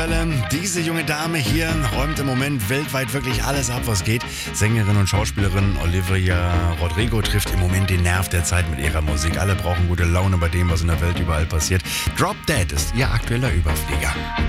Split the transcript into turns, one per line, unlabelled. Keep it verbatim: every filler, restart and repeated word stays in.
Diese junge Dame hier räumt im Moment weltweit wirklich alles ab, was geht. Sängerin und Schauspielerin Olivia Rodrigo trifft im Moment den Nerv der Zeit mit ihrer Musik. Alle brauchen gute Laune bei dem, was in der Welt überall passiert. Drop Dead ist ihr aktueller Überflieger.